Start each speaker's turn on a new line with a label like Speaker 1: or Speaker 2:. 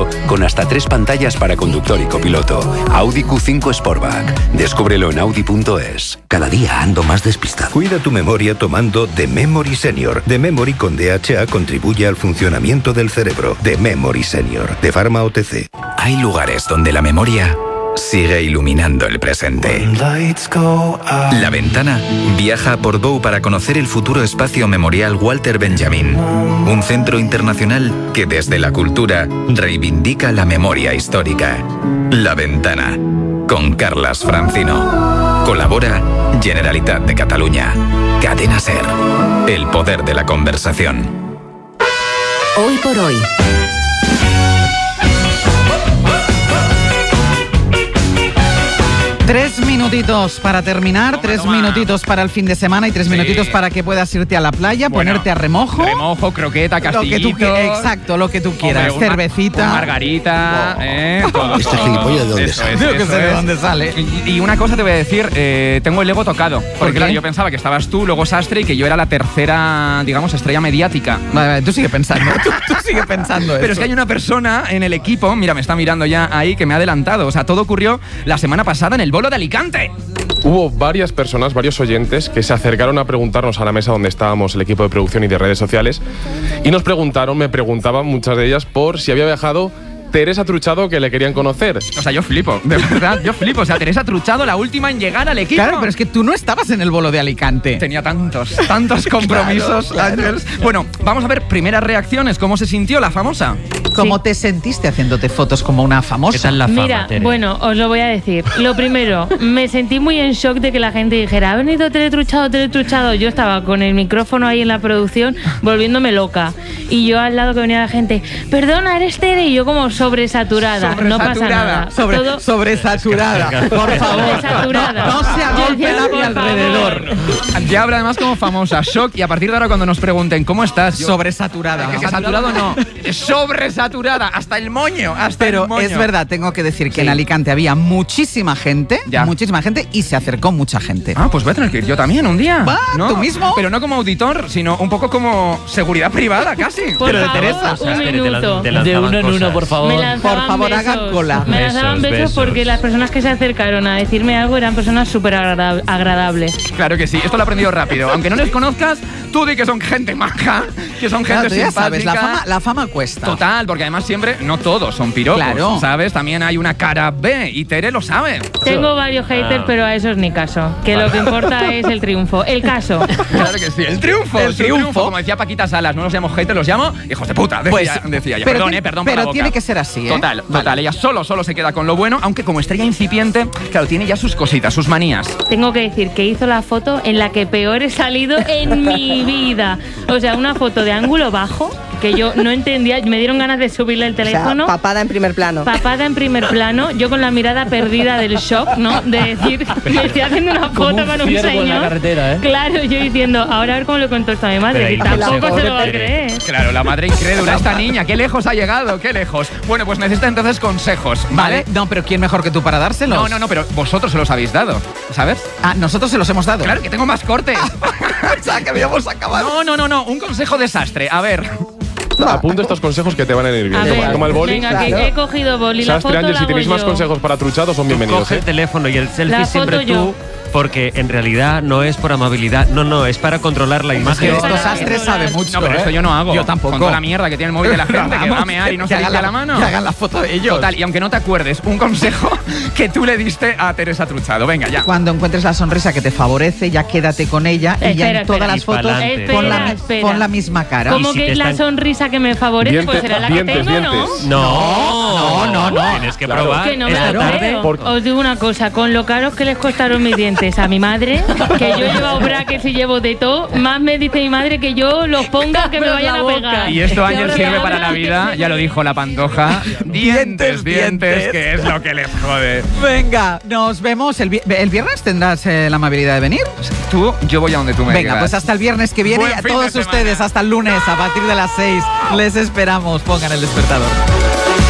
Speaker 1: Q5, con hasta 3 pantallas para conductor y copiloto. Audi Q5 Sportback. Descúbrelo en Audi.es.
Speaker 2: Cada día ando más despistado. Cuida tu memoria tomando The Memory Senior. The Memory con DHA contribuye al funcionamiento del cerebro. The Memory Senior, de Pharma OTC.
Speaker 3: Hay lugares donde la memoria sigue iluminando el presente. La Ventana viaja a Portbou para conocer el futuro espacio memorial Walter Benjamin, un centro internacional que desde la cultura reivindica la memoria histórica. La Ventana, con Carlas Francino. Colabora Generalitat de Catalunya. Cadena SER. El poder de la conversación.
Speaker 4: Hoy por hoy.
Speaker 5: Tres minutitos para terminar, tres minutitos para el fin de semana y 3 minutitos para que puedas irte a la playa, ponerte a remojo.
Speaker 6: Remojo, croqueta, castillito.
Speaker 5: Exacto, lo que tú quieras.
Speaker 6: Hombre,
Speaker 5: cervecita.
Speaker 6: Una margarita, todo.
Speaker 2: Este gilipollas, ¿de dónde sale?
Speaker 5: Yo que sé de dónde sale.
Speaker 6: Y una cosa te voy a decir, tengo el ego tocado. Porque claro, yo pensaba que estabas tú, luego Sastre, y que yo era la tercera, digamos, estrella mediática.
Speaker 5: Vale, tú sigue pensando. tú sigue pensando eso.
Speaker 6: Pero es que hay una persona en el equipo, mira, me está mirando ya ahí, que me ha adelantado. O sea, todo ocurrió la semana pasada en el bolo de Alicante.
Speaker 7: Hubo varias personas, varios oyentes, que se acercaron a preguntarnos a la mesa donde estábamos el equipo de producción y de redes sociales y me preguntaban muchas de ellas por si había viajado Teresa Truchado, que le querían conocer.
Speaker 6: O sea, yo flipo, de verdad, yo flipo. O sea, Teresa Truchado, la última en llegar al equipo.
Speaker 5: Claro, pero es que tú no estabas en el bolo de Alicante.
Speaker 6: Tenía tantos compromisos,
Speaker 5: claro.
Speaker 6: Ángeles. Bueno, vamos a ver primeras reacciones. ¿Cómo se sintió la famosa?
Speaker 5: ¿Cómo te sentiste haciéndote fotos como una famosa?
Speaker 8: ¿Qué tal la fama,
Speaker 9: Mira,
Speaker 8: Tere?
Speaker 9: bueno, os lo voy a decir. Lo primero, me sentí muy en shock de que la gente dijera, ha venido teletruchado. Yo estaba con el micrófono ahí en la producción volviéndome loca. Y yo al lado que venía la gente, perdona, eres Tere. Y yo como sobresaturada. No pasa nada.
Speaker 5: Sobresaturada. Por favor.
Speaker 9: Sobresaturada.
Speaker 5: No se agolpen a mi alrededor.
Speaker 6: Ya habla además como famosa, shock. Y a partir de ahora cuando nos pregunten, ¿cómo estás?
Speaker 5: Sobresaturada.
Speaker 6: Que saturado no, es sobresaturada, hasta el moño,
Speaker 5: Pero es verdad, tengo que decir que en Alicante había muchísima gente y se acercó mucha gente.
Speaker 6: Ah, pues voy a tener que ir yo también un día.
Speaker 5: ¿Va?
Speaker 6: ¿No?
Speaker 5: ¿Tú mismo?
Speaker 6: Pero no como auditor, sino un poco como seguridad privada, casi.
Speaker 9: Por
Speaker 5: Pero de
Speaker 9: favor,
Speaker 5: Teresa.
Speaker 9: un minuto.
Speaker 8: De uno en uno, por favor.
Speaker 9: Me lanzaban
Speaker 5: Por favor,
Speaker 9: besos.
Speaker 5: hagan cola.
Speaker 9: Me lanzaban besos porque las personas que se acercaron a decirme algo eran personas súper agradables.
Speaker 6: Claro que sí, esto lo he aprendido rápido. Aunque no les conozcas, tú di que son gente maja, que son gente
Speaker 5: Claro, tú ya
Speaker 6: simpática.
Speaker 5: sabes, la fama cuesta.
Speaker 6: Total, porque además siempre, no todos son piropos,
Speaker 5: Claro.
Speaker 6: ¿sabes? También hay una cara B y Tere lo sabe.
Speaker 9: Tengo varios haters, pero a esos ni caso. Que lo que importa es el triunfo. El caso.
Speaker 6: Claro que sí, el triunfo.
Speaker 5: El triunfo.
Speaker 6: Como decía Paquita Salas, no los llamo haters, los llamo hijos de puta. Decía ella.
Speaker 5: Pero
Speaker 6: Perdón por la boca.
Speaker 5: tiene que ser así, ¿eh?
Speaker 6: Total.
Speaker 5: Vale.
Speaker 6: Ella solo se queda con lo bueno, aunque como estrella incipiente, claro, tiene ya sus cositas, sus manías.
Speaker 9: Tengo que decir que hizo la foto en la que peor he salido en mi vida. O sea, una foto de ángulo bajo que yo no entendía. Me dieron ganas de subirle el teléfono.
Speaker 10: O sea, papada en primer plano.
Speaker 9: Papada en primer plano, yo con la mirada perdida del shock, ¿no? De decir, me estoy haciendo una foto con un
Speaker 8: ciervo
Speaker 9: señor.
Speaker 8: en la carretera, ¿eh?
Speaker 9: Claro, yo diciendo, ahora a ver cómo le cuento esto a mi madre. Y tampoco se lo va a creer.
Speaker 6: Claro, la madre incrédula, esta niña, qué lejos ha llegado, qué lejos. Bueno, pues necesita entonces consejos, ¿vale?
Speaker 5: No, pero ¿quién mejor que tú para dárselos?
Speaker 6: No, pero vosotros se los habéis dado, ¿sabes?
Speaker 5: Ah, nosotros se los hemos dado.
Speaker 6: Claro, que tengo más cortes.
Speaker 5: O sea, que habíamos acabado.
Speaker 6: No, un consejo desastre. A ver.
Speaker 7: Apunta estos consejos que te van a ir bien.
Speaker 9: A ver,
Speaker 7: Toma el boli.
Speaker 9: venga, que he cogido boli. La
Speaker 7: Sastre,
Speaker 9: foto
Speaker 7: Ángel,
Speaker 9: la
Speaker 7: si
Speaker 9: hago
Speaker 7: tenéis más
Speaker 9: yo.
Speaker 7: consejos para Truchado, son
Speaker 8: Tú
Speaker 7: bienvenidos.
Speaker 8: coge el teléfono y el selfie
Speaker 9: La
Speaker 8: siempre
Speaker 9: foto yo.
Speaker 8: tú, porque en realidad no es por amabilidad, no, es para controlar la
Speaker 5: Es
Speaker 8: imagen.
Speaker 5: que
Speaker 9: Para
Speaker 5: estos Sastres sabe mucho.
Speaker 6: No, pero esto yo no hago.
Speaker 5: Yo tampoco.
Speaker 6: Con toda la mierda que tiene el móvil de la gente, que va a mear y no se limpia la mano.
Speaker 5: Que hagan la foto de ellos.
Speaker 6: Total, y aunque no te acuerdes, un consejo que tú le diste a Teresa Truchado. Venga, ya.
Speaker 5: Cuando encuentres la sonrisa que te favorece, ya quédate con ella y ya
Speaker 9: Espera,
Speaker 5: en todas
Speaker 9: espera.
Speaker 5: las fotos
Speaker 8: Espera,
Speaker 5: pon la misma cara.
Speaker 9: Como
Speaker 8: Y si
Speaker 9: que
Speaker 8: te
Speaker 9: es la
Speaker 8: están-
Speaker 9: sonrisa que me favorece, pues será la que tengo, ¿no?
Speaker 8: No. Tienes que probar.
Speaker 9: Que no me
Speaker 8: esta
Speaker 9: lo
Speaker 8: tarde.
Speaker 9: creo.
Speaker 7: Porque-
Speaker 9: Os digo una cosa, con lo caros que les costaron mis dientes a mi madre, que yo he llevado brackets y llevo de todo, más me dice mi madre que yo los ponga que me vayan a pegar.
Speaker 6: Y esto,
Speaker 9: Que
Speaker 6: Ángel,
Speaker 9: abro
Speaker 6: sirve
Speaker 9: la
Speaker 6: para
Speaker 9: boca.
Speaker 6: la vida. Ya lo dijo la Pantoja. Dientes,
Speaker 5: dientes.
Speaker 6: que es lo que les jode.
Speaker 5: Venga, nos vemos. ¿El viernes tendrás la amabilidad de venir?
Speaker 6: Yo voy a donde tú me
Speaker 5: Venga,
Speaker 6: digas.
Speaker 5: pues hasta el viernes que viene
Speaker 6: Buen
Speaker 5: y a
Speaker 6: fin de
Speaker 5: todos
Speaker 6: semana.
Speaker 5: ustedes hasta el lunes a partir de las 6 les esperamos. Pongan el despertador.